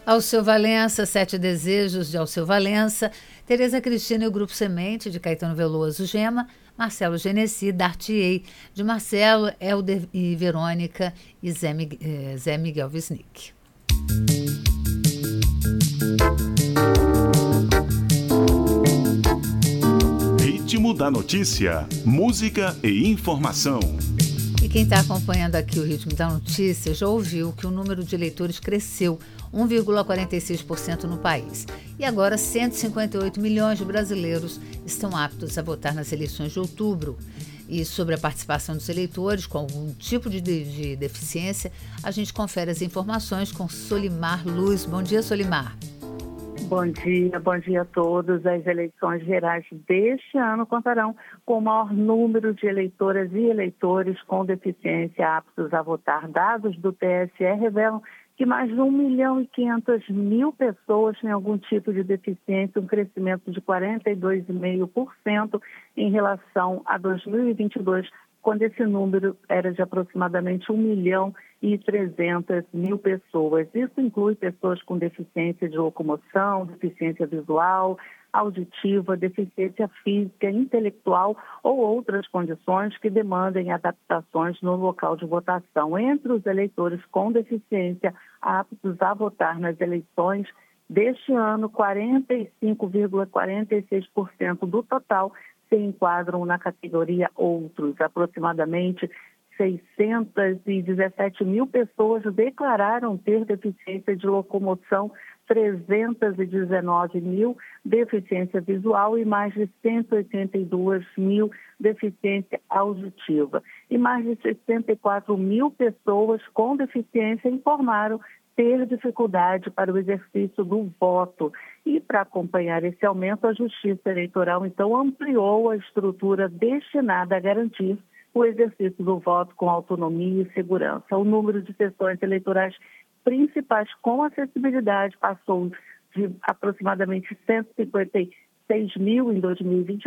Alceu Valença, Sete Desejos de Alceu Valença, Tereza Cristina e o Grupo Semente, de Caetano Veloso Gema, Marcelo Genesi, Dartier, de Marcelo, Helder e Verônica e Zé Miguel Wisnik. Ritmo da notícia, música e informação. E quem está acompanhando aqui o Ritmo da Notícia já ouviu que o número de eleitores cresceu 1,46% no país. E agora 158 milhões de brasileiros estão aptos a votar nas eleições de outubro. E sobre a participação dos eleitores com algum tipo de deficiência, a gente confere as informações com Solimar Luz. Bom dia, Solimar. Bom dia a todos. As eleições gerais deste ano contarão com o maior número de eleitoras e eleitores com deficiência aptos a votar. Dados do TSE revelam que mais de 1.500.000 pessoas têm algum tipo de deficiência, um crescimento de 42,5% em relação a 2022, quando esse número era de aproximadamente 1.300.000 pessoas. Isso inclui pessoas com deficiência de locomoção, deficiência visual, auditiva, deficiência física, intelectual ou outras condições que demandem adaptações no local de votação. Entre os eleitores com deficiência aptos a votar nas eleições deste ano, 45,46% do total se enquadram na categoria Outros. Aproximadamente 617 mil pessoas declararam ter deficiência de locomoção, 319 mil deficiência visual e mais de 182 mil deficiência auditiva. E mais de 64 mil pessoas com deficiência informaram ter dificuldade para o exercício do voto. E para acompanhar esse aumento, a Justiça Eleitoral, então, ampliou a estrutura destinada a garantir o exercício do voto com autonomia e segurança. O número de sessões eleitorais principais com acessibilidade passou de aproximadamente 156 mil em 2020